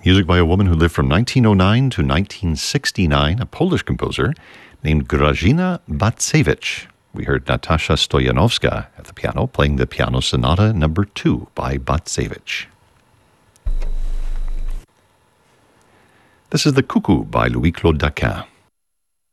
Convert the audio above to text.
Music by a woman who lived from 1909 to 1969, a Polish composer named Grażyna Bacewicz. We heard Natasha Stoyanowska at the piano playing the Piano Sonata No. 2 by Bacewicz. This is The Cuckoo by Louis-Claude Daquin.